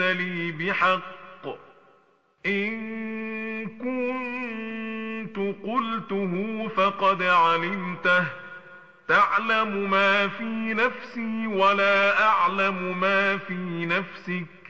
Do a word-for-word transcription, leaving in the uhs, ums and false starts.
لي بحق، إن كنت قلته فقد علمته، تعلم ما في نفسي ولا أعلم ما في نفسك،